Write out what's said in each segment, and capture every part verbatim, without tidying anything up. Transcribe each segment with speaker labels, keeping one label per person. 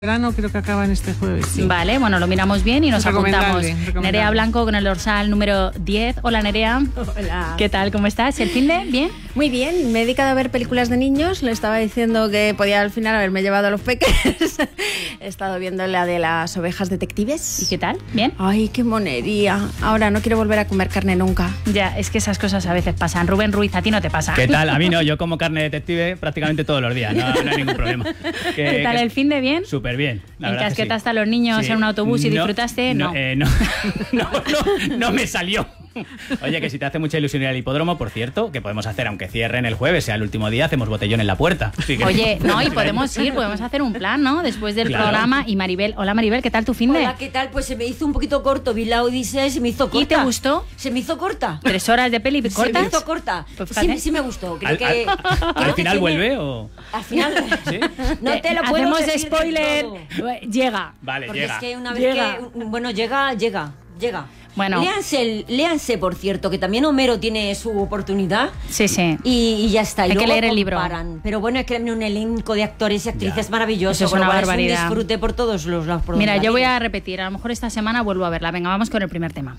Speaker 1: Verano creo que acaba en este jueves. Sí.
Speaker 2: Vale, bueno, lo miramos bien y nos apuntamos. Nerea Blanco con el dorsal número diez. Hola, Nerea.
Speaker 3: Hola.
Speaker 2: ¿Qué tal? ¿Cómo estás? ¿El fin de? ¿Bien?
Speaker 3: Muy bien. Me he dedicado a ver películas de niños. Le estaba diciendo que podía al final haberme llevado a los peques. He estado viendo la de las ovejas detectives.
Speaker 2: ¿Y qué tal? ¿Bien?
Speaker 3: Ay, qué monería. Ahora no quiero volver a comer carne nunca.
Speaker 2: Ya, es que esas cosas a veces pasan. Rubén Ruiz, ¿a ti no te pasa?
Speaker 4: ¿Qué tal? A mí no. Yo como carne detective prácticamente todos los días. No, no hay ningún problema. ¿Qué,
Speaker 2: ¿Qué tal
Speaker 4: qué,
Speaker 2: el fin de? ¿Bien?
Speaker 4: Súper bien.
Speaker 2: ¿Encasquetaste a los niños sí. en un autobús y
Speaker 4: no,
Speaker 2: disfrutaste?
Speaker 4: No,
Speaker 2: No.
Speaker 4: eh, no, no, no, no me salió. Oye, que si te hace mucha ilusión ir al hipódromo, por cierto, que podemos hacer, aunque cierren el jueves, sea el último día, hacemos botellón en la puerta. Así que...
Speaker 2: Oye, no, y podemos ir, podemos hacer un plan, ¿no? Después del
Speaker 4: claro.
Speaker 2: programa. Y Maribel, hola Maribel, ¿qué tal tu fin de?
Speaker 5: Hola, ¿qué tal? Pues se me hizo un poquito corto, vi la Odisea y se me hizo corta.
Speaker 2: ¿Y te gustó?
Speaker 5: Se me hizo corta.
Speaker 2: ¿Tres horas de peli cortas?
Speaker 5: Se me hizo corta.
Speaker 2: Pues
Speaker 5: sí, sí me gustó. Creo
Speaker 4: al,
Speaker 5: que,
Speaker 4: al,
Speaker 5: creo
Speaker 4: ¿Al
Speaker 5: que
Speaker 4: final
Speaker 5: tiene...
Speaker 4: vuelve o...?
Speaker 5: Al final...
Speaker 4: ¿Sí?
Speaker 5: No te lo puedo
Speaker 2: Hacemos
Speaker 5: decir
Speaker 2: spoiler.
Speaker 5: Llega.
Speaker 4: Vale,
Speaker 5: Porque
Speaker 4: llega.
Speaker 5: es que una vez
Speaker 2: Llega.
Speaker 5: que... Bueno, llega, llega, llega.
Speaker 2: Bueno.
Speaker 5: Léanse, léanse, por cierto, que también Homero tiene su oportunidad.
Speaker 2: Sí, sí.
Speaker 5: Y, y ya está. Y
Speaker 2: Hay que leer el
Speaker 5: comparan. libro. Pero bueno, es que hay un elenco de actores y actrices
Speaker 4: ya.
Speaker 5: maravilloso.
Speaker 2: Eso es una barbaridad.
Speaker 5: Es un disfrute por todos los lados.
Speaker 2: Mira, yo voy a repetir. A lo mejor esta semana vuelvo a verla. Venga, vamos con el primer tema.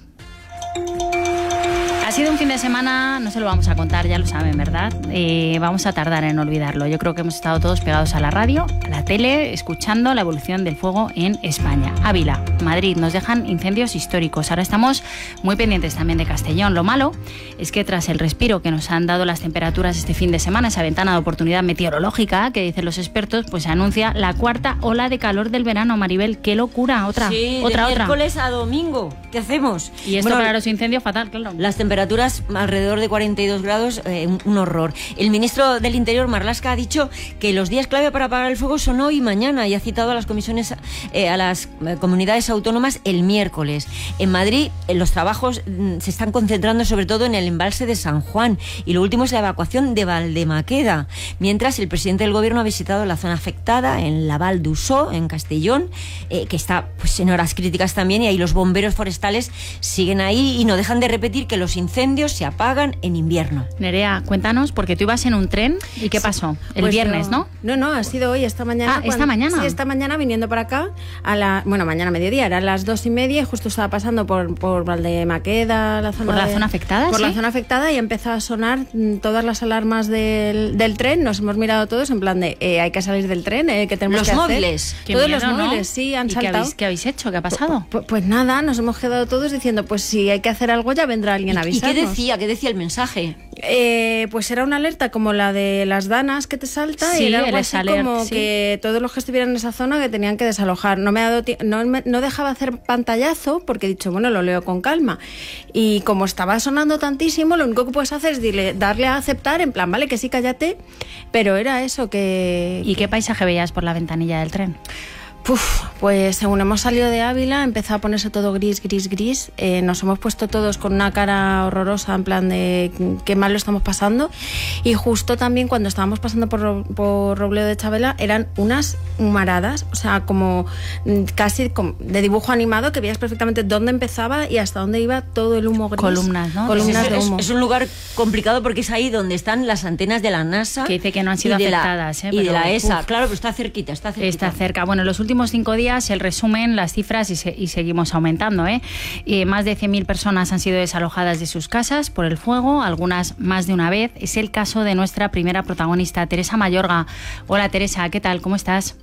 Speaker 2: Ha sido un fin de semana, no se lo vamos a contar, ya lo saben, ¿verdad? Eh, vamos a tardar en olvidarlo. Yo creo que hemos estado todos pegados a la radio, a la tele, escuchando la evolución del fuego en España. Ávila, Madrid, nos dejan incendios históricos. Ahora estamos muy pendientes también de Castellón. Lo malo es que tras el respiro que nos han dado las temperaturas este fin de semana, esa ventana de oportunidad meteorológica que dicen los expertos, pues se anuncia la cuarta ola de calor del verano. Maribel, qué locura, otra,
Speaker 5: sí,
Speaker 2: otra,
Speaker 5: de
Speaker 2: otra.
Speaker 5: miércoles a domingo, ¿qué hacemos?
Speaker 2: Y esto
Speaker 5: bueno,
Speaker 2: para los incendios fatal, claro.
Speaker 5: Las temperaturas alrededor de cuarenta y dos grados, eh, un, un horror. El ministro del Interior, Marlaska, ha dicho que los días clave para apagar el fuego son hoy y mañana y ha citado a las comisiones, eh, a las eh, comunidades autónomas el miércoles. En Madrid, eh, los trabajos mm, se están concentrando sobre todo en el embalse de San Juan y lo último es la evacuación de Valdemaqueda, mientras el presidente del gobierno ha visitado la zona afectada en la Val d'Usó, en Castellón, eh, que está pues en horas críticas también, y ahí los bomberos forestales siguen ahí y no dejan de repetir que los incendios se apagan en invierno.
Speaker 2: Nerea, cuéntanos, porque tú ibas en un tren y ¿qué pasó? El
Speaker 3: pues
Speaker 2: viernes,
Speaker 3: yo,
Speaker 2: ¿no?
Speaker 3: No, no, ha sido hoy, esta mañana.
Speaker 2: Ah,
Speaker 3: cuando,
Speaker 2: ¿esta mañana?
Speaker 3: Sí, esta mañana viniendo para acá, a la, bueno, mañana mediodía, eran las dos y media y justo estaba pasando por, por Valdemaqueda, la zona
Speaker 2: ¿Por la
Speaker 3: de,
Speaker 2: zona afectada?
Speaker 3: Por
Speaker 2: ¿sí?
Speaker 3: la zona afectada y empezó a sonar mm, todas las alarmas del, del tren, nos hemos mirado todos en plan de eh, hay que salir del tren, eh, que tenemos
Speaker 5: los
Speaker 3: que
Speaker 5: móviles.
Speaker 3: hacer. Todos
Speaker 2: miedo,
Speaker 3: los
Speaker 2: ¿no?
Speaker 3: móviles, sí, han
Speaker 2: ¿Y
Speaker 3: saltado.
Speaker 2: qué habéis, qué habéis hecho? ¿Qué ha pasado?
Speaker 3: Pues, pues nada, nos hemos quedado todos diciendo, pues si hay que hacer algo ya vendrá alguien a
Speaker 5: ¿Y
Speaker 3: avisarnos.
Speaker 5: qué decía? ¿Qué decía el mensaje?
Speaker 3: Eh, pues era una alerta como la de las danas que te salta
Speaker 2: Sí,
Speaker 3: y era algo
Speaker 2: el
Speaker 3: así
Speaker 2: alert,
Speaker 3: como
Speaker 2: sí.
Speaker 3: que todos los que estuvieran en esa zona que tenían que desalojar. No me ha dado no, me, no dejaba hacer pantallazo porque he dicho, bueno, lo leo con calma. Y como estaba sonando tantísimo, lo único que puedes hacer es dile, darle a aceptar, en plan, vale, que sí, cállate, pero era eso que...
Speaker 2: ¿Y qué paisaje veías por la ventanilla del tren?
Speaker 3: Puf, pues según hemos salido de Ávila empezó a ponerse todo gris, gris, gris. Eh, nos hemos puesto todos con una cara horrorosa en plan de qué mal lo estamos pasando. Y justo también cuando estábamos pasando por, por Robledo de Chabela eran unas humaradas, o sea, como casi como de dibujo animado que veías perfectamente dónde empezaba y hasta dónde iba todo el humo gris.
Speaker 2: Columnas, ¿no?
Speaker 3: Columnas
Speaker 5: es,
Speaker 3: de
Speaker 5: es,
Speaker 3: humo.
Speaker 5: es un lugar complicado porque es ahí donde están las antenas de la NASA.
Speaker 2: Que dice que no han sido
Speaker 5: y de la-
Speaker 2: afectadas, ¿eh?
Speaker 5: Y de
Speaker 2: Pero,
Speaker 5: la E S A,
Speaker 2: uf.
Speaker 5: claro, pero está cerquita, está cerquita.
Speaker 2: Está cerca. Bueno, los últimos cinco días, el resumen, las cifras y, se, y seguimos aumentando, ¿eh? Eh, más de cien mil personas han sido desalojadas de sus casas por el fuego, algunas más de una vez. Es el caso de nuestra primera protagonista, Teresa Mayorga. Hola, Teresa, ¿qué tal? ¿Cómo estás?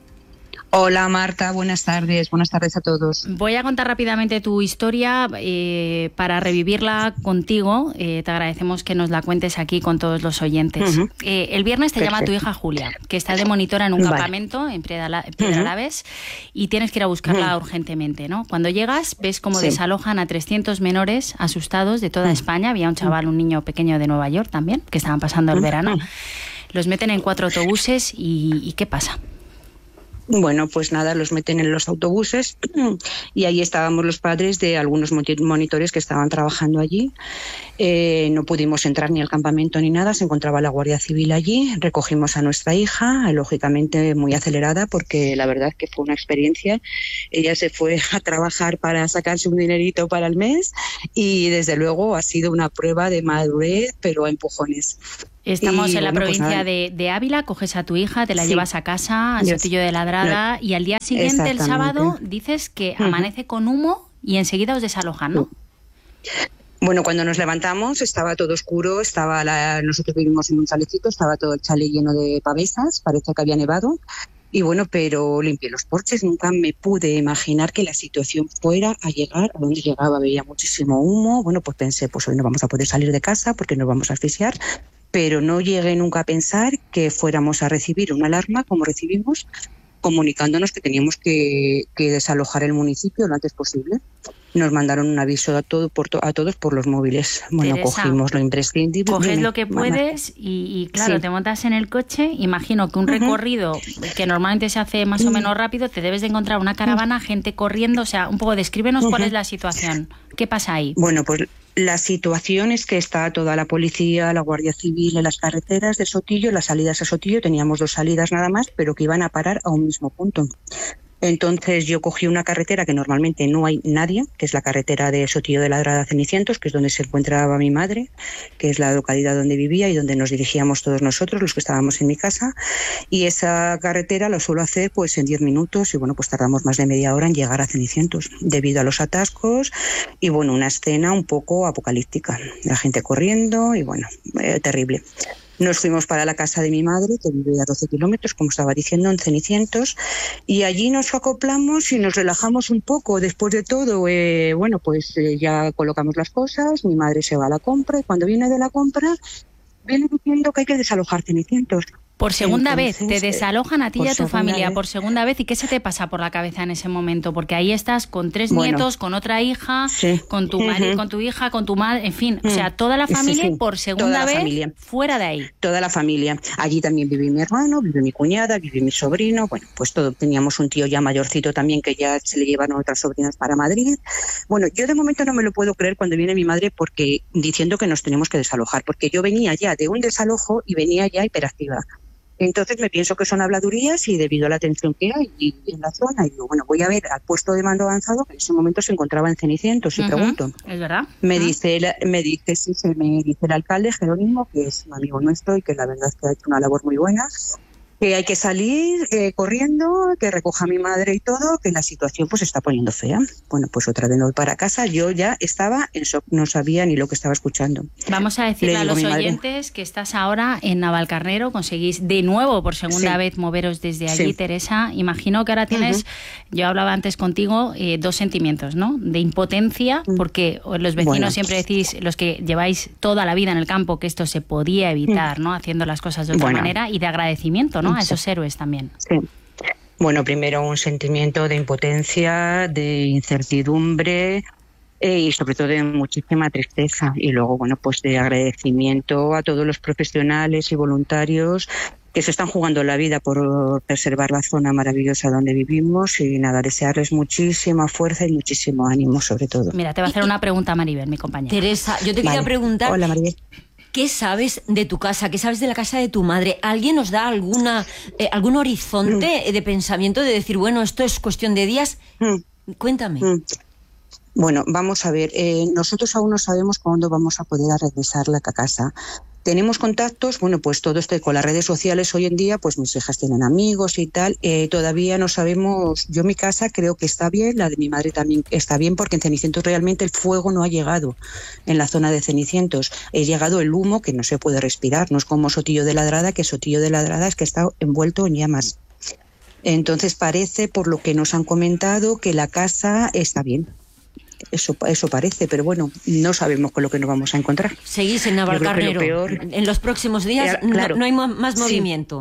Speaker 6: Hola Marta, buenas tardes, buenas tardes a todos.
Speaker 2: Voy a contar rápidamente tu historia eh, para revivirla contigo. Eh, te agradecemos que nos la cuentes aquí con todos los oyentes. Uh-huh. eh, el viernes te Perfecto. llama tu hija Julia, que está de monitora en un vale. campamento en Piedralaves uh-huh. y tienes que ir a buscarla uh-huh. urgentemente, ¿no? Cuando llegas ves cómo sí. desalojan a trescientos menores asustados de toda uh-huh. España. Había un chaval, un niño pequeño de Nueva York también, que estaban pasando el uh-huh. verano. Los meten en cuatro autobuses y, ¿y qué pasa?
Speaker 6: Bueno, pues nada, los meten en los autobuses y ahí estábamos los padres de algunos monitores que estaban trabajando allí. Eh, no pudimos entrar ni al campamento ni nada, se encontraba la Guardia Civil allí, recogimos a nuestra hija, lógicamente muy acelerada porque la verdad que fue una experiencia. Ella se fue a trabajar para sacarse un dinerito para el mes y desde luego ha sido una prueba de madurez, pero a empujones.
Speaker 2: Estamos
Speaker 6: y,
Speaker 2: en la
Speaker 6: bueno,
Speaker 2: provincia
Speaker 6: pues
Speaker 2: de, de Ávila, coges a tu hija, te la
Speaker 6: sí.
Speaker 2: llevas a casa, al
Speaker 6: Yes.
Speaker 2: Sotillo de Ladrada, no. y al día siguiente, el sábado, dices que uh-huh. amanece con humo y enseguida os desalojan, ¿no?
Speaker 6: Bueno, cuando nos levantamos estaba todo oscuro, estaba la, nosotros vivimos en un chalecito, estaba todo el chalet lleno de pavesas, parecía que había nevado. Y bueno, pero limpié los porches, nunca me pude imaginar que la situación fuera a llegar a donde llegaba, veía muchísimo humo. Bueno, pues pensé, pues hoy no vamos a poder salir de casa porque nos vamos a asfixiar, pero no llegué nunca a pensar que fuéramos a recibir una alarma como recibimos, comunicándonos que teníamos que, que desalojar el municipio lo antes posible. Nos mandaron un aviso a, todo, por to, a todos por los móviles. Bueno,
Speaker 2: Teresa,
Speaker 6: cogimos lo imprescindible.
Speaker 2: Coges
Speaker 6: Dime,
Speaker 2: lo que puedes y, y claro, sí. te montas en el coche. Imagino que un uh-huh. recorrido que normalmente se hace más o menos rápido, te debes de encontrar una caravana, gente corriendo. O sea, un poco descríbenos uh-huh. cuál es la situación. ¿Qué pasa ahí?
Speaker 6: Bueno, pues la situación es que está toda la policía, la Guardia Civil en las carreteras de Sotillo, las salidas a Sotillo. Teníamos dos salidas nada más, pero que iban a parar a un mismo punto. Entonces yo cogí una carretera que normalmente no hay nadie, que es la carretera de Sotillo de Ladrada a Cenicientos, que es donde se encontraba mi madre, que es la localidad donde vivía y donde nos dirigíamos todos nosotros, los que estábamos en mi casa. Y esa carretera la suelo hacer pues en diez minutos y bueno, pues tardamos más de media hora en llegar a Cenicientos, debido a los atascos y bueno, una escena un poco apocalíptica. La gente corriendo y bueno, eh, terrible. Nos fuimos para la casa de mi madre, que vive a doce kilómetros, como estaba diciendo, en Cenicientos, y allí nos acoplamos y nos relajamos un poco. Después de todo, eh, bueno, pues eh, ya colocamos las cosas, mi madre se va a la compra, y cuando viene de la compra, viene diciendo que hay que desalojar Cenicientos.
Speaker 2: Por segunda
Speaker 6: Entonces,
Speaker 2: vez, te desalojan a ti y a tu familia
Speaker 6: vez.
Speaker 2: por segunda vez. ¿Y qué se te pasa por la cabeza en ese momento? Porque ahí estás con tres
Speaker 6: bueno, nietos,
Speaker 2: con otra hija,
Speaker 6: sí.
Speaker 2: con tu marido, uh-huh. con tu hija, con tu madre, en fin, uh-huh. o sea, toda la familia sí, sí. por segunda vez familia. fuera de ahí.
Speaker 6: Toda la familia. Allí también vive mi hermano, vive mi cuñada, vive mi sobrino, bueno, pues todo. Teníamos un tío ya mayorcito también que ya se le llevaron otras sobrinas para Madrid. Bueno, yo de momento no me lo puedo creer cuando viene mi madre porque diciendo que nos tenemos que desalojar, porque yo venía ya de un desalojo y venía ya hiperactiva. Entonces me pienso que son habladurías y debido a la tensión que hay en la zona, y digo, bueno, voy a ver al puesto de mando avanzado, que en ese momento se encontraba en Cenicientos, y uh-huh. pregunto.
Speaker 2: ¿Es verdad?
Speaker 6: Me
Speaker 2: uh-huh.
Speaker 6: dice, me dice, sí, se me dice el alcalde Jerónimo, que es un amigo nuestro y que la verdad es que ha hecho una labor muy buena, que hay que salir eh, corriendo, que recoja a mi madre y todo, que la situación pues se está poniendo fea. Bueno, pues otra vez me voy para casa, yo ya estaba en shock, no sabía ni lo que estaba escuchando.
Speaker 2: Vamos a decirle a los oyentes madre. que estás ahora en Navalcarnero, conseguís de nuevo por segunda sí. vez moveros desde allí, sí. Teresa. Imagino que ahora tienes, uh-huh. yo hablaba antes contigo, eh, dos sentimientos, ¿no? De impotencia, uh-huh. porque los vecinos bueno. siempre decís, los que lleváis toda la vida en el campo, que esto se podía evitar, uh-huh. ¿no? Haciendo las cosas de otra bueno. manera, y de agradecimiento, ¿no? A esos héroes también.
Speaker 6: Sí. Bueno, primero un sentimiento de impotencia, de incertidumbre eh, y sobre todo de muchísima tristeza. Y luego, bueno, pues de agradecimiento a todos los profesionales y voluntarios que se están jugando la vida por preservar la zona maravillosa donde vivimos y nada, desearles muchísima fuerza y muchísimo ánimo sobre todo.
Speaker 2: Mira, te va a hacer una pregunta Maribel, mi compañera.
Speaker 5: Teresa, yo te
Speaker 6: vale.
Speaker 5: quería preguntar...
Speaker 6: Hola, Maribel.
Speaker 5: ¿Qué sabes de tu casa? ¿Qué sabes de la casa de tu madre? ¿Alguien nos da alguna eh, algún horizonte mm. de pensamiento de decir, bueno, esto es cuestión de días? Mm. Cuéntame. Mm.
Speaker 6: Bueno, vamos a ver. Eh, nosotros aún no sabemos cuándo vamos a poder regresar a la casa. Tenemos contactos, bueno, pues todo esto con las redes sociales hoy en día, pues mis hijas tienen amigos y tal, eh, todavía no sabemos, yo mi casa creo que está bien, la de mi madre también está bien, porque en Cenicientos realmente el fuego no ha llegado en la zona de Cenicientos, ha llegado el humo que no se puede respirar, no es como Sotillo de Ladrada, que Sotillo de Ladrada es que está envuelto en llamas. Entonces parece, por lo que nos han comentado, que la casa está bien. Eso, eso parece, pero bueno, no sabemos con lo que nos vamos a encontrar.
Speaker 5: Seguís en Navalcarnero. En los próximos días eh, claro, no, no hay más movimiento.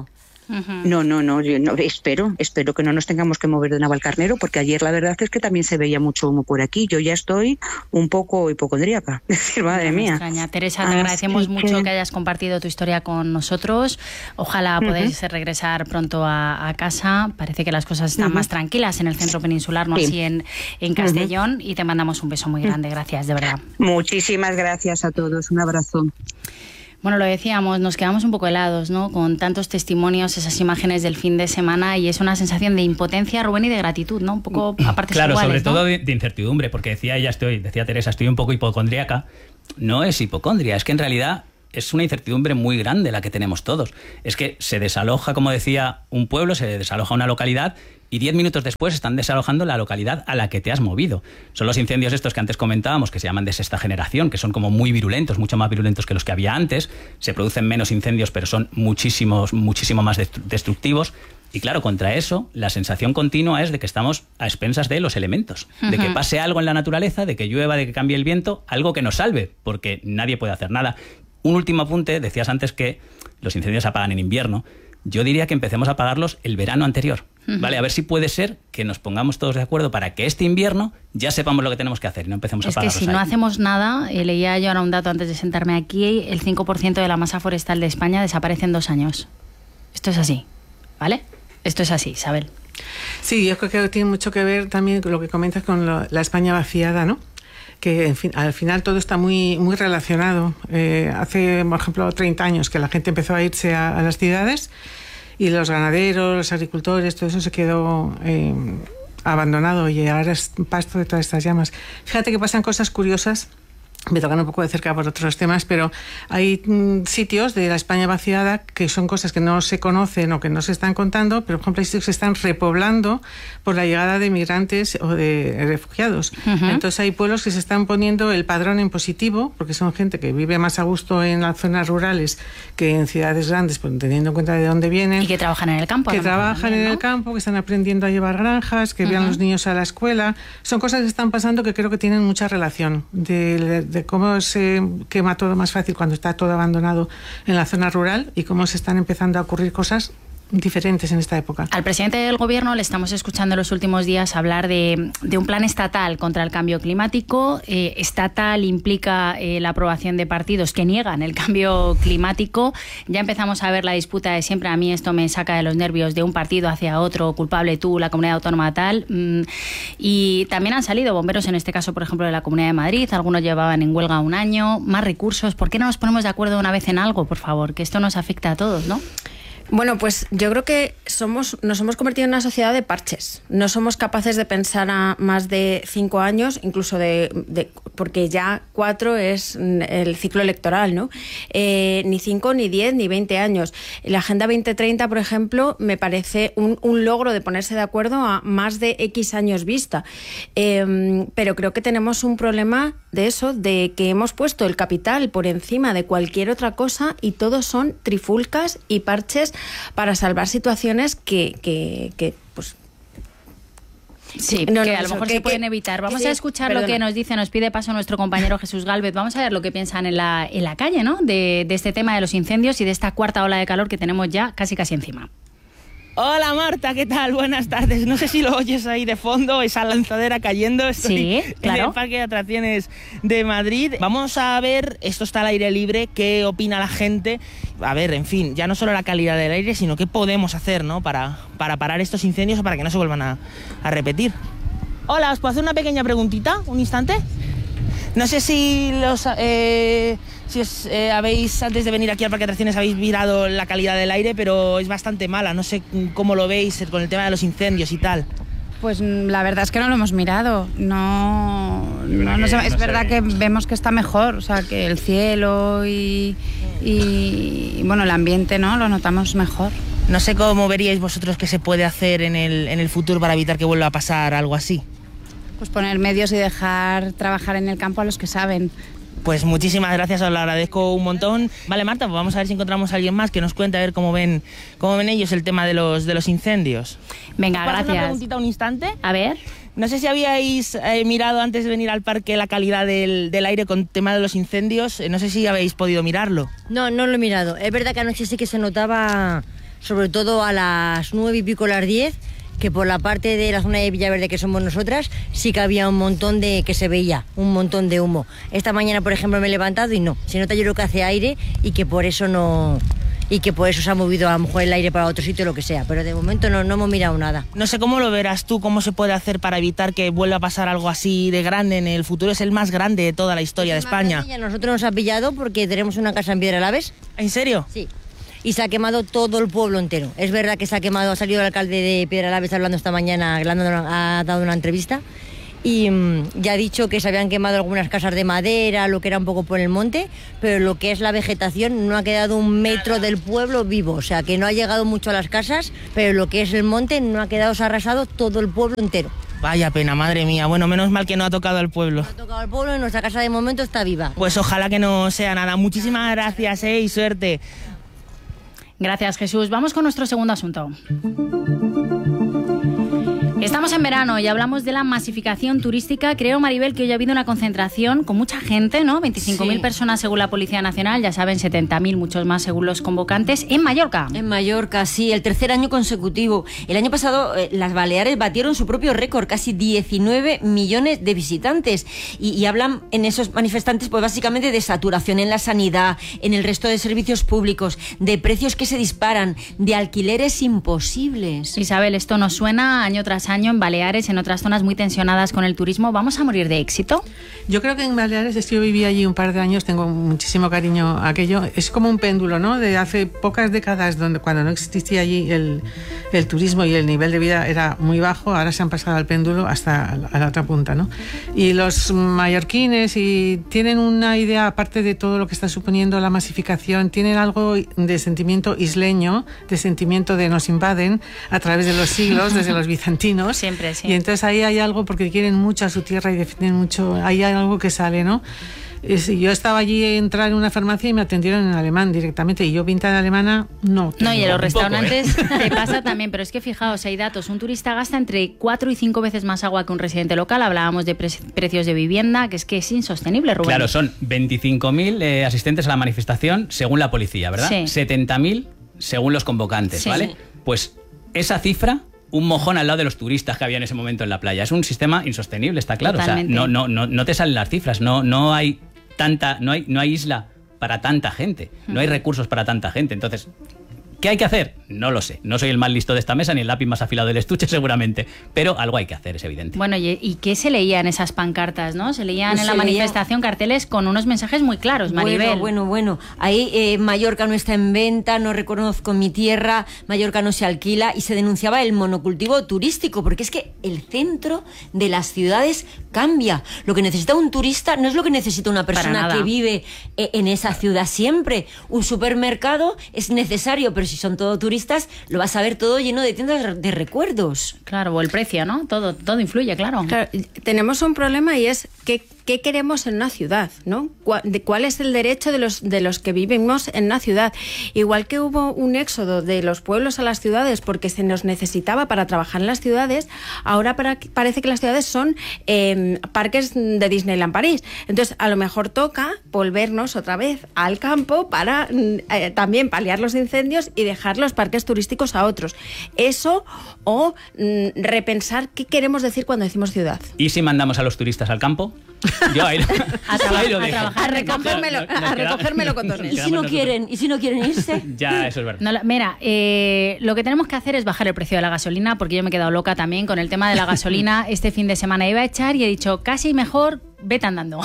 Speaker 6: Uh-huh. No, no, no, yo no, espero, espero que no nos tengamos que mover de Navalcarnero, porque ayer la verdad es que también se veía mucho humo por aquí. Yo ya estoy un poco hipocondríaca, decir, madre
Speaker 2: no
Speaker 6: mía.
Speaker 2: Extraña. Teresa, te ah, agradecemos sí, mucho que... que hayas compartido tu historia con nosotros. Ojalá uh-huh. podáis regresar pronto a, a casa. Parece que las cosas están uh-huh. más tranquilas en el centro peninsular, no sí. así en, en Castellón, uh-huh. y te mandamos un beso muy grande. Gracias, de verdad.
Speaker 6: Muchísimas gracias a todos. Un abrazo.
Speaker 2: Bueno, lo decíamos, nos quedamos un poco helados, ¿no? Con tantos testimonios, esas imágenes del fin de semana, y es una sensación de impotencia, Rubén, y de gratitud, ¿no? Un poco a partes
Speaker 4: claro,
Speaker 2: iguales,
Speaker 4: sobre
Speaker 2: ¿no?
Speaker 4: todo de, de incertidumbre, porque decía ella, estoy, decía Teresa, estoy un poco hipocondríaca. No es hipocondria, es que en realidad es una incertidumbre muy grande la que tenemos todos. Es que se desaloja, como decía, un pueblo, se desaloja una localidad, y diez minutos después están desalojando la localidad a la que te has movido. Son los incendios estos que antes comentábamos, que se llaman de sexta generación, que son como muy virulentos, mucho más virulentos que los que había antes. Se producen menos incendios, pero son muchísimos, muchísimo más destructivos. Y claro, contra eso, la sensación continua es de que estamos a expensas de los elementos. Uh-huh. De que pase algo en la naturaleza, de que llueva, de que cambie el viento, algo que nos salve, porque nadie puede hacer nada. Un último apunte, decías antes que los incendios se apagan en invierno. Yo diría que empecemos a apagarlos el verano anterior. Uh-huh. ¿Vale? A ver si puede ser que nos pongamos todos de acuerdo para que este invierno ya sepamos lo que tenemos que hacer y no empecemos a apagarlos.
Speaker 2: Es que si
Speaker 4: ahí.
Speaker 2: no hacemos nada, eh, leía yo ahora un dato antes de sentarme aquí, el cinco por ciento de la masa forestal de España desaparece en dos años. Esto es así, ¿vale? Esto es así, Isabel.
Speaker 1: Sí, yo creo que tiene mucho que ver también con lo que comentas con lo, la España vaciada, ¿no? Que en fin, al final todo está muy, muy relacionado. Eh, hace, por ejemplo, treinta años que la gente empezó a irse a, a las ciudades, y los ganaderos, los agricultores, todo eso se quedó eh, abandonado, y ahora es pasto de todas estas llamas. Fíjate que pasan cosas curiosas. Me tocan un poco de cerca por otros temas, pero hay mm, sitios de la España vaciada que son cosas que no se conocen o que no se están contando, pero por ejemplo hay sitios que se están repoblando por la llegada de migrantes o de refugiados. Uh-huh. Entonces hay pueblos que se están poniendo el padrón en positivo, porque son gente que vive más a gusto en las zonas rurales que en ciudades grandes, pues, teniendo en cuenta de dónde vienen.
Speaker 2: Y que trabajan en el campo.
Speaker 1: Que trabajan también, ¿no? en el campo, que están aprendiendo a llevar granjas, que uh-huh. vean los niños a la escuela. Son cosas que están pasando que creo que tienen mucha relación de, de cómo se quema todo más fácil cuando está todo abandonado en la zona rural, y cómo se están empezando a ocurrir cosas diferentes en esta época.
Speaker 2: Al presidente del gobierno le estamos escuchando en los últimos días hablar de, de un plan estatal contra el cambio climático. Eh, estatal implica eh, la aprobación de partidos que niegan el cambio climático. Ya empezamos a ver la disputa de siempre. A mí esto me saca de los nervios, de un partido hacia otro, culpable tú, la comunidad autónoma tal. Mm, y también han salido bomberos, en este caso, por ejemplo, de la Comunidad de Madrid. Algunos llevaban en huelga un año. Más recursos. ¿Por qué no nos ponemos de acuerdo una vez en algo, por favor? Que esto nos afecta a todos, ¿no?
Speaker 3: Bueno, pues yo creo que somos, nos hemos convertido en una sociedad de parches. No somos capaces de pensar a más de cinco años, incluso de, de porque ya cuatro es el ciclo electoral, ¿no? Eh, ni cinco, ni diez, ni veinte años. La Agenda veinte treinta, por ejemplo, me parece un, un logro de ponerse de acuerdo a más de X años vista. Eh, pero creo que tenemos un problema de eso, de que hemos puesto el capital por encima de cualquier otra cosa, y todos son trifulcas y parches para salvar situaciones que, que, que pues
Speaker 2: sí, no, que no, a lo mejor que, se pueden que, evitar. Vamos sí, a escuchar perdona. Lo que nos dice, nos pide paso nuestro compañero Jesús Gálvez. Vamos a ver lo que piensan en la, en la calle, ¿no? De, de este tema de los incendios y de esta cuarta ola de calor que tenemos ya casi casi encima.
Speaker 7: Hola Marta, ¿qué tal? Buenas tardes. No sé si lo oyes ahí de fondo, esa lanzadera cayendo. Estoy
Speaker 2: sí, claro.
Speaker 7: En el Parque de Atracciones de Madrid. Vamos a ver, esto está al aire libre, qué opina la gente. A ver, en fin, ya no solo la calidad del aire, sino qué podemos hacer, ¿no? Para, para parar estos incendios o para que no se vuelvan a, a repetir. Hola, ¿os puedo hacer una pequeña preguntita? ¿Un instante? No sé si los... Eh, si os eh, habéis, antes de venir aquí al Parque de Atracciones, habéis mirado la calidad del aire, pero es bastante mala. No sé cómo lo veis con el tema de los incendios y tal.
Speaker 8: Pues la verdad es que no lo hemos mirado. No, no, no, sé, es no verdad sé. que vemos que está mejor, o sea, que el cielo y, y, y bueno, el ambiente, ¿no? Lo notamos mejor.
Speaker 7: No sé cómo veríais vosotros que se puede hacer en el, en el futuro para evitar que vuelva a pasar algo así.
Speaker 8: Pues poner medios y dejar trabajar en el campo a los que saben.
Speaker 7: Pues muchísimas gracias, os lo agradezco un montón. Vale, Marta, pues vamos a ver si encontramos a alguien más que nos cuente a ver cómo ven, cómo ven ellos el tema de los, de los incendios.
Speaker 2: Venga, gracias.
Speaker 7: Una preguntita un instante.
Speaker 2: A ver.
Speaker 7: No sé si habíais eh, mirado antes de venir al parque la calidad del, del aire con el tema de los incendios. Eh, no sé si habéis podido mirarlo.
Speaker 5: No, no lo he mirado. Es verdad que anoche sí que se notaba
Speaker 9: sobre todo a las nueve y pico, las diez, que por la parte de la zona de Villaverde, que somos nosotras, sí que había un montón de, que se veía, un montón de humo. Esta mañana, por ejemplo, me he levantado y no, se nota yo creo que hace aire y que por eso no... y que por eso se ha movido a lo mejor el aire para otro sitio o lo que sea, pero de momento no, no hemos mirado nada.
Speaker 7: No sé cómo lo verás tú, cómo se puede hacer para evitar que vuelva a pasar algo así de grande en el futuro. Es el más grande de toda la historia de España.
Speaker 9: A nosotros nos ha pillado porque tenemos una casa en Piedralaves.
Speaker 7: ¿En serio?
Speaker 9: Sí. Y se ha quemado todo el pueblo entero. Es verdad que se ha quemado, ha salido el alcalde de Piedralaves hablando esta mañana, ha dado una entrevista y mmm, ya ha dicho que se habían quemado algunas casas de madera, lo que era un poco por el monte, pero lo que es la vegetación no ha quedado un metro del pueblo vivo, o sea que no ha llegado mucho a las casas, pero lo que es el monte no ha quedado, se ha arrasado todo el pueblo entero.
Speaker 7: Vaya pena, madre mía. Bueno, menos mal que no ha tocado al pueblo.
Speaker 9: No ha tocado al pueblo y nuestra casa de momento está viva.
Speaker 7: Pues ojalá que no sea nada. Muchísimas gracias, eh, y suerte.
Speaker 2: Gracias, Jesús. Vamos con nuestro segundo asunto. Estamos en verano y hablamos de la masificación turística. Creo, Maribel, que hoy ha habido una concentración con mucha gente, ¿no? veinticinco mil sí. personas según la Policía Nacional, ya saben, setenta mil, muchos más según los convocantes, en Mallorca.
Speaker 5: En Mallorca, sí, el tercer año consecutivo. El año pasado eh, las Baleares batieron su propio récord, casi diecinueve millones de visitantes. Y, y hablan en esos manifestantes, pues básicamente de saturación en la sanidad, en el resto de servicios públicos, de precios que se disparan, de alquileres imposibles.
Speaker 2: Isabel, esto nos suena año tras año en Baleares, en otras zonas muy tensionadas con el turismo. ¿Vamos a morir de éxito?
Speaker 1: Yo creo que en Baleares, es que yo viví allí un par de años, tengo muchísimo cariño a aquello. Es como un péndulo, ¿no? De hace pocas décadas, donde cuando no existía allí el, el turismo y el nivel de vida era muy bajo, ahora se han pasado al péndulo hasta a la otra punta, ¿no? Y los mallorquines y tienen una idea, aparte de todo lo que está suponiendo la masificación, tienen algo de sentimiento isleño, de sentimiento de nos invaden a través de los siglos, desde los bizantinos.
Speaker 2: Siempre, sí.
Speaker 1: Y entonces ahí hay algo, porque quieren mucho a su tierra y defienden mucho, ahí hay algo que sale, ¿no? Es, yo estaba allí a entrar en una farmacia y me atendieron en alemán directamente, y yo pinta de alemana no.
Speaker 2: No, y en los
Speaker 4: poco,
Speaker 2: restaurantes
Speaker 4: ¿eh?
Speaker 2: te pasa también, pero es que fijaos, hay datos, un turista gasta entre cuatro y cinco veces más agua que un residente local. Hablábamos de pre precios de vivienda, que es que es insostenible, Rubén.
Speaker 4: Claro, son veinticinco mil eh, asistentes a la manifestación según la policía, ¿verdad?
Speaker 2: Sí.
Speaker 4: setenta mil según los convocantes,
Speaker 2: Sí.
Speaker 4: ¿vale? Pues esa cifra, un mojón al lado de los turistas que había en ese momento en la playa. Es un sistema insostenible, está claro.
Speaker 2: Totalmente.
Speaker 4: O sea, no, no, no, no te salen las cifras, no, no hay tanta, no hay, no hay isla para tanta gente, no hay recursos para tanta gente. Entonces, ¿qué hay que hacer? No lo sé. No soy el más listo de esta mesa ni el lápiz más afilado del estuche seguramente, pero algo hay que hacer, es evidente.
Speaker 2: Bueno, ¿y, y qué se leía en esas pancartas, no? Se leían
Speaker 5: Pues
Speaker 2: en
Speaker 5: se
Speaker 2: la
Speaker 5: leía...
Speaker 2: manifestación carteles con unos mensajes muy claros, Maribel.
Speaker 5: Bueno, bueno, bueno. Ahí eh, Mallorca no está en venta, no reconozco mi tierra, Mallorca no se alquila, y se denunciaba el monocultivo turístico, porque es que el centro de las ciudades cambia. Lo que necesita un turista no es lo que necesita una persona que vive eh, en esa ciudad siempre. Un supermercado es necesario, pero si son todos turistas, lo vas a ver todo lleno de tiendas de recuerdos.
Speaker 2: Claro, o el precio, ¿no? Todo, todo influye, claro.
Speaker 3: Claro, tenemos un problema y es que ¿qué queremos en una ciudad? ¿No? ¿Cuál es el derecho de los, de los que vivimos en una ciudad? Igual que hubo un éxodo de los pueblos a las ciudades porque se nos necesitaba para trabajar en las ciudades, ahora para, parece que las ciudades son eh, parques de Disneyland París. Entonces, a lo mejor toca volvernos otra vez al campo para eh, también paliar los incendios y dejar los parques turísticos a otros. Eso o mm, repensar qué queremos decir cuando decimos ciudad.
Speaker 4: ¿Y si mandamos a los turistas al campo? Yo ahí,
Speaker 2: a, traba
Speaker 4: ahí lo
Speaker 2: a
Speaker 4: dejo.
Speaker 2: trabajar,
Speaker 3: a recogérmelo,
Speaker 4: No, no,
Speaker 3: a
Speaker 4: no,
Speaker 3: recoger melocotones.
Speaker 5: ¿Y si no quieren, y si no quieren irse?
Speaker 4: Ya, eso es verdad.
Speaker 2: No, mira, eh, lo que tenemos que hacer es bajar el precio de la gasolina, porque yo me he quedado loca también con el tema de la gasolina. Este fin de semana iba a echar y he dicho, casi mejor, vete andando.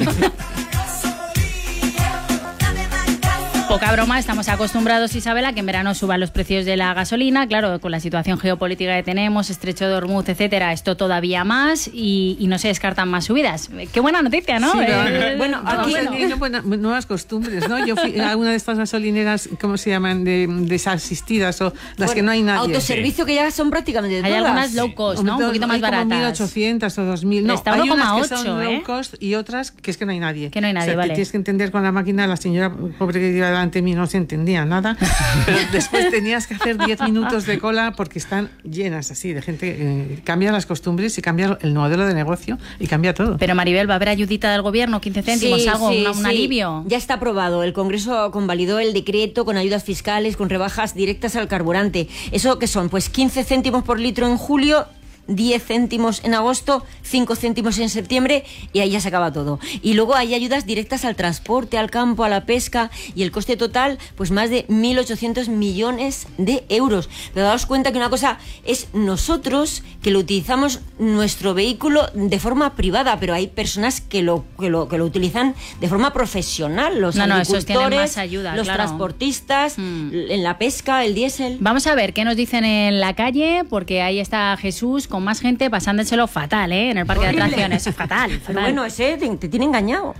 Speaker 2: Poca broma, estamos acostumbrados, Isabela, que en verano suban los precios de la gasolina. Claro, con la situación geopolítica que tenemos, estrecho de Hormuz, etcétera, esto todavía más, y, y no se descartan más subidas. Qué buena noticia, ¿no?
Speaker 1: Sí,
Speaker 2: eh,
Speaker 1: bueno, aquí bueno. Buena, nuevas costumbres, ¿no? Yo fui a una de estas gasolineras, ¿cómo se llaman? De desasistidas o las bueno, que no hay nadie.
Speaker 5: Autoservicio, que ya son prácticamente todas.
Speaker 2: Hay algunas low cost, ¿no? Un poquito más baratas.
Speaker 1: mil ochocientos o dos mil. No,
Speaker 2: está
Speaker 1: hay unas
Speaker 2: que
Speaker 1: ocho, son ¿eh? low cost y otras que es que no hay nadie.
Speaker 2: Que no hay nadie,
Speaker 1: o sea,
Speaker 2: vale.
Speaker 1: que tienes que entender con la máquina, la señora pobre que lleva ante mí no se entendía nada, pero después tenías que hacer diez minutos de cola porque están llenas así de gente. Eh, cambia las costumbres y cambia el modelo de negocio y cambia todo.
Speaker 2: Pero Maribel, ¿va a haber ayudita del gobierno? ¿quince céntimos?
Speaker 5: Sí,
Speaker 2: ¿Algo?
Speaker 5: sí,
Speaker 2: una, ¿Un
Speaker 5: sí.
Speaker 2: alivio?
Speaker 5: Ya está aprobado. El Congreso convalidó el decreto con ayudas fiscales, con rebajas directas al carburante. ¿Eso qué son? Pues quince céntimos por litro en julio, diez céntimos en agosto, cinco céntimos en septiembre y ahí ya se acaba todo. Y luego hay ayudas directas al transporte, al campo, a la pesca y el coste total, pues más de mil ochocientos millones de euros. Pero daos cuenta que una cosa es nosotros que lo utilizamos nuestro vehículo de forma privada, pero hay personas que lo que lo, que lo utilizan de forma profesional, los
Speaker 2: no, no, esos tienen
Speaker 5: agricultores,
Speaker 2: más ayuda,
Speaker 5: los
Speaker 2: claro.
Speaker 5: transportistas,
Speaker 2: Mm.
Speaker 5: en la pesca, el diésel.
Speaker 2: Vamos a ver qué nos dicen en la calle, porque ahí está Jesús con más gente pasándoselo fatal, ¿eh? En el parque
Speaker 5: Horrible.
Speaker 2: de atracciones. Fatal, fatal.
Speaker 5: Pero bueno, ese te, te tiene engañado.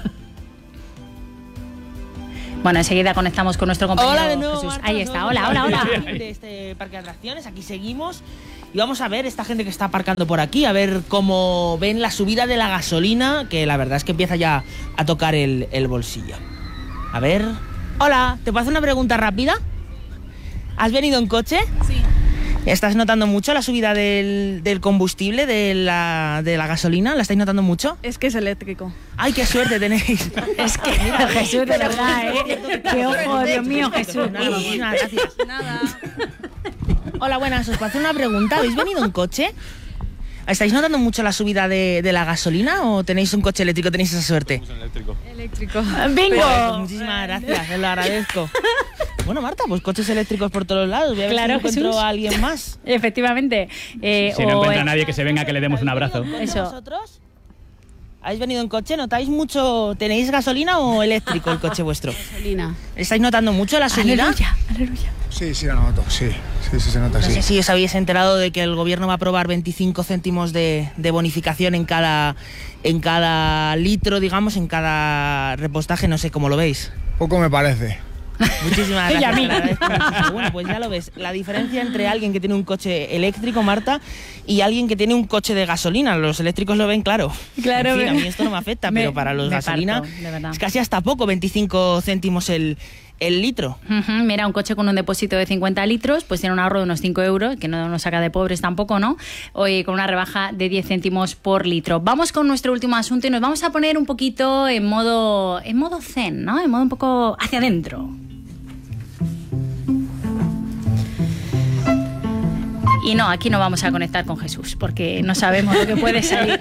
Speaker 2: Bueno, enseguida conectamos con nuestro compañero
Speaker 7: Hola de nuevo,
Speaker 2: Jesús.
Speaker 7: Marta,
Speaker 2: Ahí
Speaker 7: nos
Speaker 2: está,
Speaker 7: vemos
Speaker 2: hola, hola, hola.
Speaker 7: de este parque de atracciones, aquí seguimos y vamos a ver esta gente que está aparcando por aquí, a ver cómo ven la subida de la gasolina, que la verdad es que empieza ya a tocar el, el bolsillo. A ver... Hola, ¿te puedo hacer una pregunta rápida? ¿Has venido en coche?
Speaker 8: Sí.
Speaker 7: ¿Estás notando mucho la subida del, del combustible, de la, de la gasolina? ¿La estáis notando mucho?
Speaker 8: Es que es eléctrico.
Speaker 7: ¡Ay, qué suerte tenéis!
Speaker 2: Es que, Jesús, de verdad, ¿eh? Qué ojo, Dios mío, Jesús.
Speaker 7: Nada, muchísimas gracias.
Speaker 8: Nada.
Speaker 7: Hola, buenas, os puedo hacer una pregunta. ¿Habéis venido en coche? ¿Estáis notando mucho la subida de, de la gasolina o tenéis un coche eléctrico, tenéis esa suerte?
Speaker 10: Eléctrico.
Speaker 8: Eléctrico.
Speaker 2: ¡Bingo!
Speaker 7: Pues muchísimas gracias, os lo agradezco. Bueno, Marta, pues coches eléctricos por todos lados. Voy a ver
Speaker 2: Claro,
Speaker 7: si encuentro
Speaker 2: Jesús.
Speaker 7: a alguien más.
Speaker 2: Efectivamente. Eh,
Speaker 4: Si no
Speaker 2: o
Speaker 4: encuentra a
Speaker 2: el-
Speaker 4: nadie que se venga, que le demos un abrazo.
Speaker 7: ¿Habéis venido en coche
Speaker 2: Eso.
Speaker 7: vosotros? ¿Habéis venido en coche? ¿Notáis mucho? ¿Tenéis gasolina o eléctrico el coche vuestro?
Speaker 8: Gasolina.
Speaker 7: ¿Estáis notando mucho la subida?
Speaker 2: Aleluya, aleluya.
Speaker 11: Sí, sí, la noto, sí. Sí, sí, se nota,
Speaker 7: No
Speaker 11: sí.
Speaker 7: sé si os habéis enterado de que el gobierno va a aprobar veinticinco céntimos de, de bonificación en cada, en cada litro, digamos, en cada repostaje, no sé cómo lo veis.
Speaker 11: Poco me parece.
Speaker 7: Muchísimas
Speaker 2: Y a
Speaker 7: gracias.
Speaker 2: mí.
Speaker 7: te lo agradezco muchísimo. Bueno, pues ya lo ves. La diferencia entre alguien que tiene un coche eléctrico, Marta, y alguien que tiene un coche de gasolina. Los eléctricos lo ven claro.
Speaker 2: Claro,
Speaker 7: En fin,
Speaker 2: me-
Speaker 7: a mí esto no me afecta,
Speaker 2: me-
Speaker 7: pero para los
Speaker 2: me
Speaker 7: gasolina
Speaker 2: parto, de verdad.
Speaker 7: es casi hasta poco, veinticinco céntimos el, el litro.
Speaker 2: Ujú, mira, un coche con un depósito de cincuenta litros, pues tiene un ahorro de unos cinco euros, que no nos saca de pobres tampoco, ¿no? Hoy con una rebaja de diez céntimos por litro. Vamos con nuestro último asunto y nos vamos a poner un poquito en modo, en modo zen, ¿no? En modo un poco hacia adentro. Y no, aquí no vamos a conectar con Jesús, porque no sabemos lo que puede salir.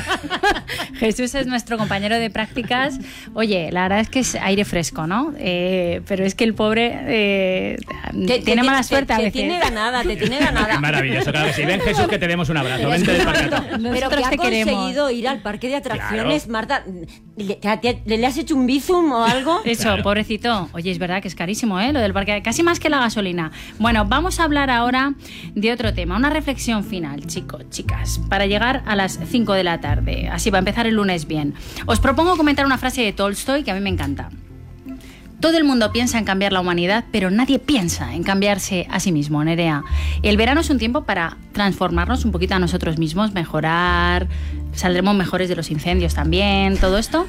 Speaker 2: Jesús es nuestro compañero de prácticas. Oye, la verdad es que es aire fresco, ¿no? Eh, pero es que el pobre eh,
Speaker 5: Te-
Speaker 2: tiene
Speaker 5: te-
Speaker 2: mala
Speaker 5: te-
Speaker 2: suerte a
Speaker 5: te
Speaker 2: veces.
Speaker 5: tiene ganada, te tiene ganada.
Speaker 4: Maravilloso, claro que sí. Ven, Jesús, que te demos un abrazo. Vente del parque.
Speaker 5: Pero
Speaker 2: Nosotros
Speaker 5: que ha
Speaker 2: te queremos.
Speaker 5: conseguido ir al parque de atracciones,
Speaker 4: Claro.
Speaker 5: Marta. ¿Le, te- te- ¿Le has hecho un bizum o algo?
Speaker 2: Eso,
Speaker 4: Claro.
Speaker 2: pobrecito. Oye, es verdad que es carísimo, ¿eh? Lo del parque, casi más que la gasolina. Bueno, vamos a hablar ahora de otro tema, una reflexión final, chicos, chicas, para llegar a las cinco de la tarde. Así va a empezar el lunes bien. Os propongo comentar una frase de Tolstoy que a mí me encanta. Todo el mundo piensa en cambiar la humanidad, pero nadie piensa en cambiarse a sí mismo, Nerea. El verano es un tiempo para transformarnos un poquito a nosotros mismos, mejorar, saldremos mejores de los incendios también, todo esto.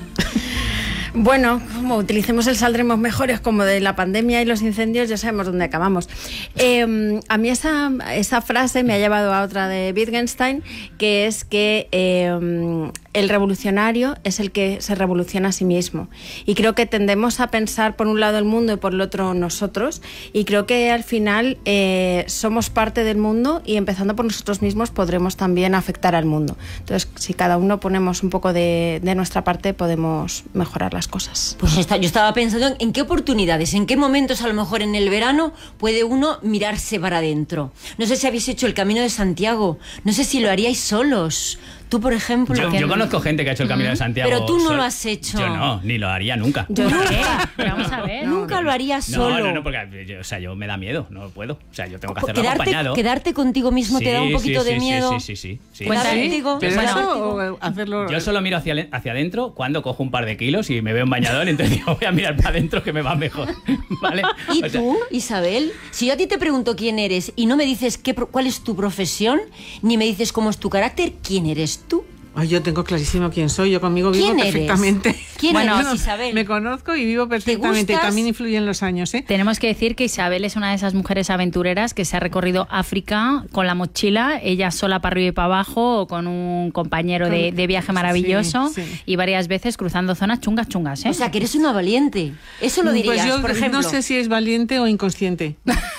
Speaker 3: Bueno, como utilicemos el saldremos mejores como de la pandemia y los incendios, ya sabemos dónde acabamos. Eh, a mí esa, esa frase me ha llevado a otra de Wittgenstein, que es que eh, el revolucionario es el que se revoluciona a sí mismo. Y creo que tendemos a pensar por un lado el mundo y por el otro nosotros. Y creo que al final eh, somos parte del mundo y empezando por nosotros mismos podremos también afectar al mundo. Entonces, si cada uno ponemos un poco de, de nuestra parte, podemos mejorar las cosas.
Speaker 5: Pues está- yo estaba pensando en, en qué oportunidades, en qué momentos a lo mejor en el verano puede uno mirarse para adentro. No sé si habéis hecho el Camino de Santiago, no sé si lo haríais solos. Tú, por ejemplo...
Speaker 4: Yo,
Speaker 5: que
Speaker 4: yo
Speaker 5: no.
Speaker 4: conozco gente que ha hecho el Camino de Santiago.
Speaker 5: Pero tú no
Speaker 4: sol-
Speaker 5: lo has hecho.
Speaker 4: Yo no, ni lo haría nunca.
Speaker 2: Yo nunca. Pero vamos a ver.
Speaker 5: Nunca lo harías
Speaker 4: No,
Speaker 5: solo.
Speaker 4: no, no, porque yo, o sea, yo me da miedo, no puedo. O sea, yo tengo que hacerlo
Speaker 5: quedarte,
Speaker 4: acompañado.
Speaker 5: quedarte contigo mismo te da un
Speaker 4: Sí,
Speaker 5: poquito
Speaker 4: sí,
Speaker 5: de
Speaker 4: sí,
Speaker 5: miedo.
Speaker 4: Sí, sí, sí. sí, sí.
Speaker 5: Quedarte
Speaker 2: Cuéntame.
Speaker 5: contigo.
Speaker 1: ¿Pero
Speaker 2: Bueno,
Speaker 1: eso o hacerlo...?
Speaker 4: Yo solo miro hacia, hacia adentro cuando cojo un par de kilos y me veo en bañador, entonces digo, voy a mirar para adentro que me va mejor. ¿Vale?
Speaker 5: ¿Y
Speaker 4: O sea,
Speaker 5: tú, Isabel? Si yo a ti te pregunto quién eres y no me dices qué, pro- cuál es tu profesión, ni me dices cómo es tu carácter, ¿quién eres tú?
Speaker 1: Ay, yo tengo clarísimo quién soy, yo conmigo vivo
Speaker 5: ¿Quién eres?
Speaker 1: perfectamente.
Speaker 5: ¿Quién
Speaker 1: bueno,
Speaker 5: eres, Isabel?
Speaker 1: Me conozco y vivo perfectamente, y también influyen los años, ¿eh?
Speaker 2: Tenemos que decir que Isabel es una de esas mujeres aventureras que se ha recorrido África con la mochila, ella sola para arriba y para abajo, o con un compañero de, de viaje maravilloso, sí, sí. y varias veces cruzando zonas chungas, chungas, ¿eh?
Speaker 5: O sea, que eres una valiente. Eso lo dirías,
Speaker 1: pues yo,
Speaker 5: por ejemplo.
Speaker 1: No sé si es valiente o inconsciente.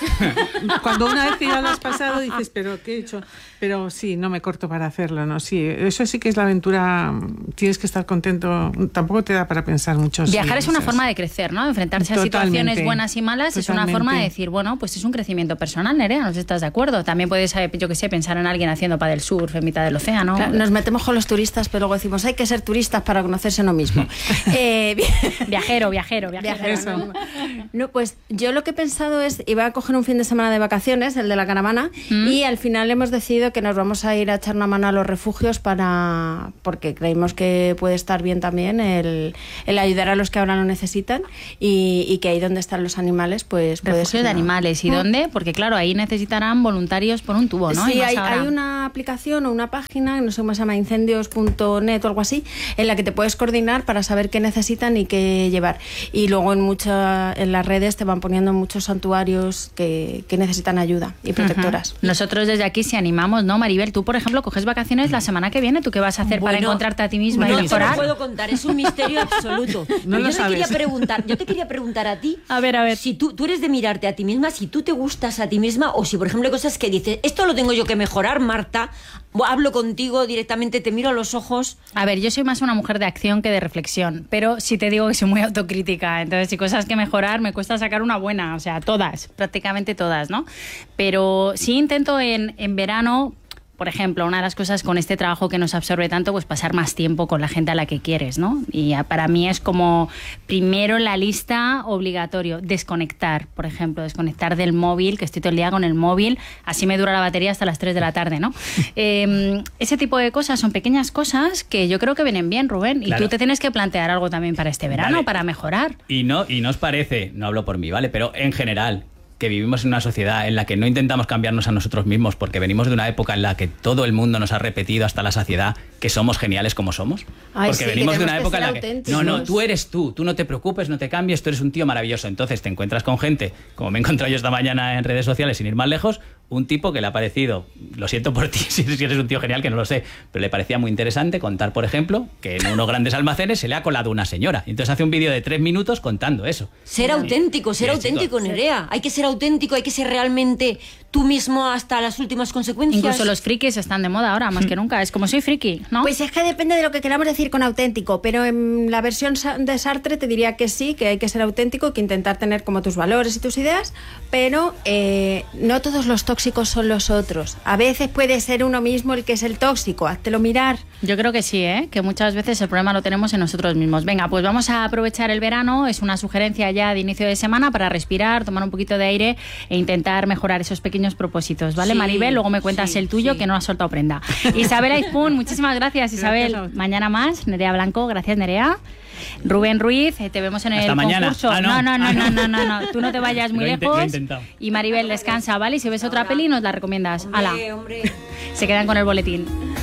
Speaker 1: Cuando una vez que ya lo has pasado dices, pero ¿qué he hecho? Pero sí, no me corto para hacerlo, ¿no? Sí, eso sí que es la aventura, tienes que estar contento, tampoco te da para pensar mucho.
Speaker 2: Viajar
Speaker 1: sí,
Speaker 2: es una
Speaker 1: ¿sabes?
Speaker 2: forma de crecer, ¿no? Enfrentarse
Speaker 1: Totalmente.
Speaker 2: a situaciones buenas y malas Totalmente. Es una forma de decir, bueno, pues es un crecimiento personal, Nerea, ¿no estás de acuerdo? También puedes, yo qué sé, pensar en alguien haciendo paddle surf en mitad del océano.
Speaker 3: Claro, nos metemos con los turistas, pero luego decimos, hay que ser turistas para conocerse uno mismo. eh,
Speaker 2: viajero, viajero, viajero.
Speaker 3: viajero eso. No, no, pues yo lo que he pensado es, iba a coger un fin de semana de vacaciones, el de la caravana, mm. y al final hemos decidido que nos vamos a ir a echar una mano a los refugios para porque creemos que puede estar bien también el, el ayudar a los que ahora lo necesitan y, y que ahí donde están los animales pues puede
Speaker 2: refugios
Speaker 3: ser
Speaker 2: de
Speaker 3: una...
Speaker 2: animales. ¿Y ¿Mm? dónde? Porque claro, ahí necesitarán voluntarios por un tubo, ¿no?
Speaker 3: Sí, hay, hay una aplicación o una página, no sé cómo se llama, incendios punto net o algo así, en la que te puedes coordinar para saber qué necesitan y qué llevar. Y luego en mucha, en las redes te van poniendo muchos santuarios que, que necesitan ayuda y protectoras.
Speaker 2: Uh-huh. Nosotros desde aquí sí animamos, ¿no, Maribel? Tú, por ejemplo, coges vacaciones la semana que viene. ¿Tú qué vas a hacer bueno, para encontrarte a ti misma
Speaker 5: no
Speaker 2: y mejorar?
Speaker 5: No te lo puedo contar, es un misterio absoluto.
Speaker 1: No
Speaker 5: Pero
Speaker 1: lo
Speaker 5: yo
Speaker 1: sabes.
Speaker 5: te quería preguntar, yo te quería preguntar a ti.
Speaker 2: A ver, a ver.
Speaker 5: Si tú, tú eres de mirarte a ti misma, si tú te gustas a ti misma, o si, por ejemplo, hay cosas que dices, esto lo tengo yo que mejorar, Marta, hablo contigo directamente, te miro a los ojos.
Speaker 2: A ver, yo soy más una mujer de acción que de reflexión, pero sí te digo que soy muy autocrítica, entonces si cosas que mejorar me cuesta sacar una buena, o sea, todas, prácticamente todas, ¿no? Pero sí intento en, en verano... Por ejemplo, una de las cosas con este trabajo que nos absorbe tanto, pues pasar más tiempo con la gente a la que quieres, ¿no? Y para mí es como, primero en la lista, obligatorio, desconectar, por ejemplo, desconectar del móvil, que estoy todo el día con el móvil, así me dura la batería hasta las tres de la tarde, ¿no? eh, ese tipo de cosas son pequeñas cosas que yo creo que vienen bien, Rubén,
Speaker 4: claro.
Speaker 2: y tú te tienes que plantear algo también para este verano,
Speaker 4: vale.
Speaker 2: para mejorar.
Speaker 4: Y no, y no os parece, no hablo por mí, ¿vale? Pero en general... que vivimos en una sociedad en la que no intentamos cambiarnos a nosotros mismos porque venimos de una época en la que todo el mundo nos ha repetido hasta la saciedad que somos geniales como somos.
Speaker 3: Ay,
Speaker 4: porque
Speaker 3: sí,
Speaker 4: venimos de una
Speaker 3: que
Speaker 4: época en la que... No, no, tú eres tú, tú no te preocupes, no te cambies, tú eres un tío maravilloso. Entonces te encuentras con gente, como me he encontrado yo esta mañana en redes sociales, sin ir más lejos, un tipo que le ha parecido, lo siento por ti si eres un tío genial, que no lo sé, pero le parecía muy interesante contar, por ejemplo, que en unos grandes almacenes se le ha colado una señora. Y entonces hace un vídeo de tres minutos contando eso.
Speaker 5: Ser auténtico, ser auténtico, Nerea. Hay que ser auténtico, hay que ser realmente tú mismo hasta las últimas consecuencias.
Speaker 2: Incluso los frikis están de moda ahora, más que nunca. Es como soy friki, ¿no?
Speaker 3: Pues es que depende de lo que queramos decir con auténtico, pero en la versión de Sartre te diría que sí, que hay que ser auténtico, que intentar tener como tus valores y tus ideas, pero eh, no todos los tóxicos son los otros. A veces puede ser uno mismo el que es el tóxico, háztelo mirar.
Speaker 2: Yo creo que sí, ¿eh? Que muchas veces el problema lo tenemos en nosotros mismos. Venga, pues vamos a aprovechar el verano, es una sugerencia ya de inicio de semana para respirar, tomar un poquito de aire e intentar mejorar esos pequeños propósitos, ¿vale, sí, Maribel? Luego me cuentas sí, el tuyo, sí. que no has soltado prenda. Isabel Aizpún, muchísimas gracias, Isabel. Gracias. Mañana más, Nerea Blanco, gracias, Nerea. Rubén Ruiz, te vemos en
Speaker 4: Hasta
Speaker 2: el
Speaker 4: mañana.
Speaker 2: concurso.
Speaker 4: Ah, no.
Speaker 2: No, no,
Speaker 4: Ah,
Speaker 2: no,
Speaker 4: no.
Speaker 2: no, no, no, no, tú no te vayas muy
Speaker 4: lo
Speaker 2: lejos.
Speaker 4: Lo he intentado.
Speaker 2: Y Maribel, descansa, ¿vale? Y si ves otra peli, nos la recomiendas.
Speaker 5: Hombre,
Speaker 2: Ala.
Speaker 5: hombre.
Speaker 2: Se quedan con el boletín.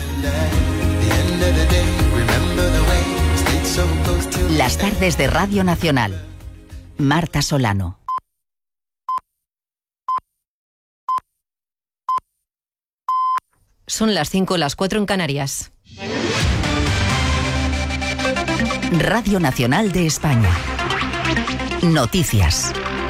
Speaker 10: Las tardes de Radio Nacional. Marta Solano.
Speaker 12: Son las cinco, las cuatro en Canarias.
Speaker 10: Radio Nacional de España. Noticias.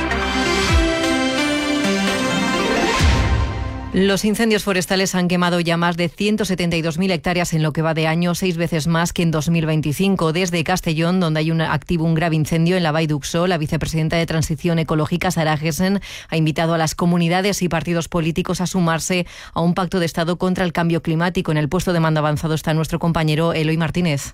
Speaker 12: Los incendios forestales han quemado ya más de ciento setenta y dos mil hectáreas en lo que va de año, seis veces más que en dos mil veinticinco. Desde Castellón, donde hay un activo un grave incendio en la Vall d'Uxó, la vicepresidenta de Transición Ecológica, Sara Gessen, ha invitado a las comunidades y partidos políticos a sumarse a un pacto de Estado contra el cambio climático. En el puesto de mando avanzado está nuestro compañero Eloy Martínez.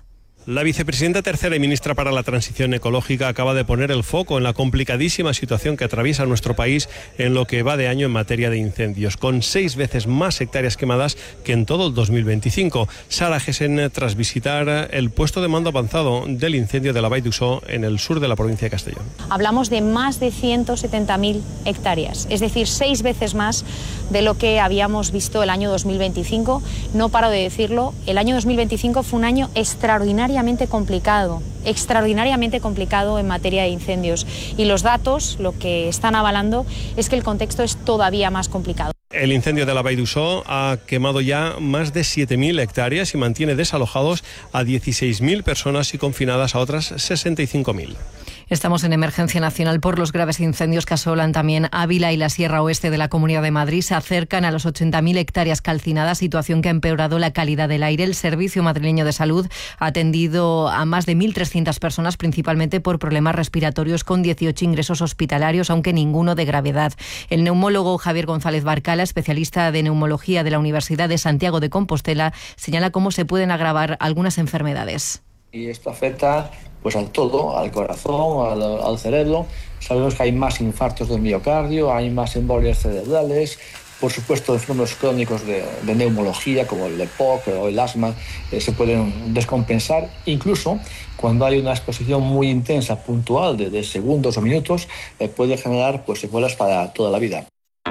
Speaker 13: La vicepresidenta tercera y ministra para la Transición Ecológica acaba de poner el foco en la complicadísima situación que atraviesa nuestro país en lo que va de año en materia de incendios, con seis veces más hectáreas quemadas que en todo el dos mil veinticinco. Sara Gessen, tras visitar el puesto de mando avanzado del incendio de la Vall d'Uixó en el sur de la provincia de Castellón.
Speaker 14: Hablamos de más de ciento setenta mil hectáreas, es decir, seis veces más de lo que habíamos visto el año dos mil veinticinco. No paro de decirlo, el año dos mil veinticinco fue un año extraordinario complicado, extraordinariamente complicado en materia de incendios, y los datos lo que están avalando es que el contexto es todavía más complicado.
Speaker 13: El incendio de la Vall d'Uixó ha quemado ya más de siete mil hectáreas y mantiene desalojados a dieciséis mil personas y confinadas a otras sesenta y cinco mil.
Speaker 12: Estamos en emergencia nacional por los graves incendios que asolan también Ávila y la Sierra Oeste de la Comunidad de Madrid. Se acercan a los ochenta mil hectáreas calcinadas, situación que ha empeorado la calidad del aire. El Servicio Madrileño de Salud ha atendido a más de mil trescientas personas, principalmente por problemas respiratorios, con dieciocho ingresos hospitalarios, aunque ninguno de gravedad. El neumólogo Javier González Barcala, especialista de neumología de la Universidad de Santiago de Compostela, señala cómo se pueden agravar algunas enfermedades.
Speaker 15: Y esto afecta pues al todo, al corazón, al, al cerebro. Sabemos que hay más infartos del miocardio, hay más embolias cerebrales, por supuesto enfermos crónicos de, de neumología como el E P O C o el asma eh, se pueden descompensar. Incluso cuando hay una exposición muy intensa, puntual, de, de segundos o minutos, eh, puede generar pues secuelas para toda la vida.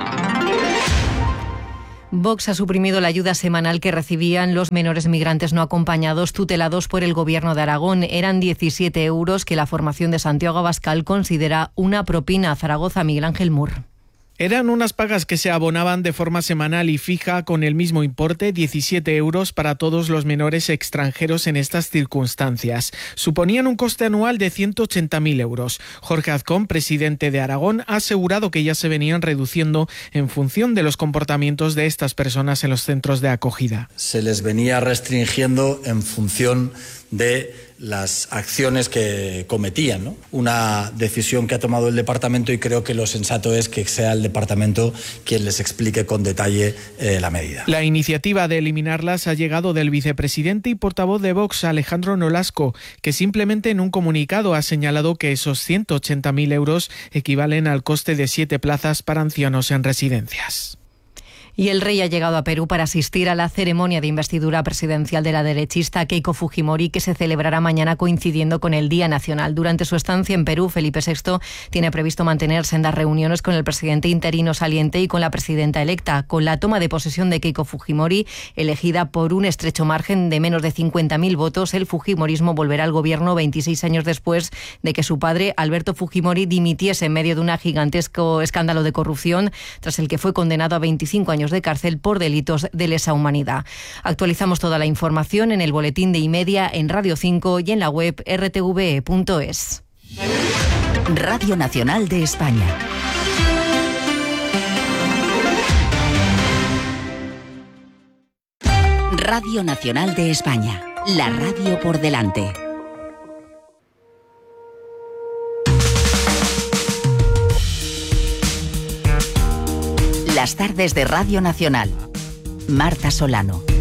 Speaker 12: Vox ha suprimido la ayuda semanal que recibían los menores migrantes no acompañados tutelados por el Gobierno de Aragón. Eran diecisiete euros que la formación de Santiago Abascal considera una propina. Zaragoza, Miguel Ángel Mur.
Speaker 16: Eran unas pagas que se abonaban de forma semanal y fija con el mismo importe, diecisiete euros para todos los menores extranjeros en estas circunstancias. Suponían un coste anual de ciento ochenta mil euros. Jorge Azcón, presidente de Aragón, ha asegurado que ya se venían reduciendo en función de los comportamientos de estas personas en los centros de acogida.
Speaker 17: Se les venía restringiendo en función de las acciones que cometían, ¿no? Una decisión que ha tomado el departamento, y creo que lo sensato es que sea el departamento quien les explique con detalle eh, la medida.
Speaker 16: La iniciativa de eliminarlas ha llegado del vicepresidente y portavoz de Vox, Alejandro Nolasco, que simplemente en un comunicado ha señalado que esos ciento ochenta mil euros equivalen al coste de siete plazas para ancianos en residencias.
Speaker 12: Y el rey ha llegado a Perú para asistir a la ceremonia de investidura presidencial de la derechista Keiko Fujimori, que se celebrará mañana coincidiendo con el Día Nacional. Durante su estancia en Perú, Felipe sexto tiene previsto mantener sendas reuniones con el presidente interino saliente y con la presidenta electa. Con la toma de posesión de Keiko Fujimori, elegida por un estrecho margen de menos de cincuenta mil votos, el fujimorismo volverá al gobierno veintiséis años después de que su padre, Alberto Fujimori, dimitiese en medio de un gigantesco escándalo de corrupción, tras el que fue condenado a veinticinco años de cárcel por delitos de lesa humanidad. Actualizamos toda la información en el boletín de iMedia, en Radio cinco y en la web r t v e punto es.
Speaker 10: Radio Nacional de España. Radio Nacional de España. La radio por delante. Las tardes de Radio Nacional. Marta Solano.